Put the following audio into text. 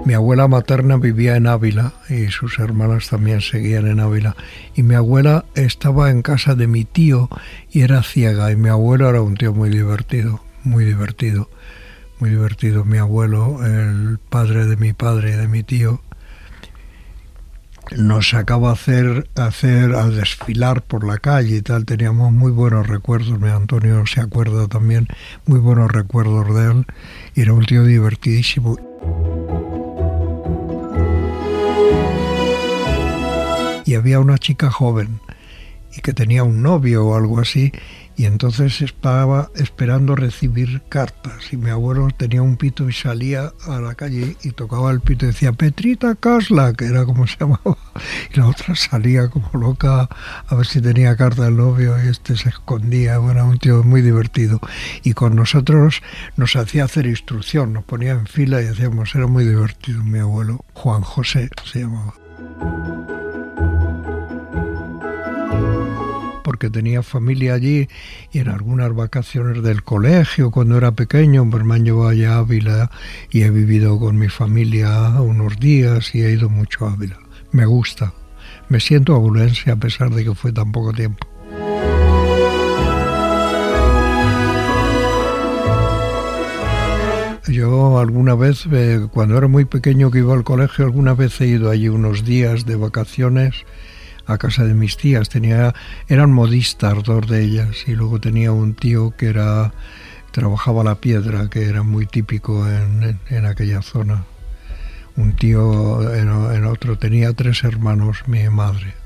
Mi abuela materna vivía en Ávila y sus hermanas también seguían en Ávila. Y mi abuela estaba en casa de mi tío y era ciega. Y mi abuelo era un tío muy divertido, muy divertido, muy divertido. Mi abuelo, el padre de mi padre y de mi tío, nos sacaba a desfilar por la calle y tal. Teníamos muy buenos recuerdos. Mi Antonio se acuerda también, muy buenos recuerdos de él. Y era un tío divertidísimo. Y había una chica joven y que tenía un novio o algo así, y entonces estaba esperando recibir cartas, y mi abuelo tenía un pito y salía a la calle y tocaba el pito y decía Petrita Casla, que era como se llamaba, y la otra salía como loca a ver si tenía carta del novio, y se escondía. Bueno, un tío muy divertido, y con nosotros nos hacía hacer instrucción, nos ponía en fila y hacíamos, era muy divertido mi abuelo. Juan José se llamaba. Porque tenía familia allí, y en algunas vacaciones del colegio, cuando era pequeño, pues me han llevado allá a Ávila y he vivido con mi familia unos días y he ido mucho a Ávila. Me gusta, me siento abulense a pesar de que fue tan poco tiempo. Yo alguna vez, cuando era muy pequeño que iba al colegio, alguna vez he ido allí unos días de vacaciones a casa de mis tías. Eran modistas, dos de ellas, y luego tenía un tío que trabajaba la piedra, que era muy típico en aquella zona. Un tío en otro, tenía 3 hermanos mi madre.